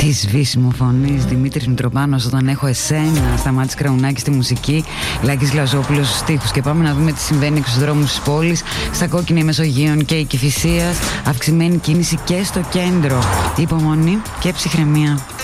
Τι σβήσιμο φωνής, Δημήτρης Μητροπάνος όταν έχω εσένα, Σταμάτης Κραουνάκη στη μουσική, Λάκης Λαζόπουλος στους στίχους. Και πάμε να δούμε τι συμβαίνει στους δρόμους της πόλης, στα κόκκινα Μεσογείων και η Κηφισίας. Αυξημένη κίνηση και στο κέντρο. Υπομονή και ψυχραιμία.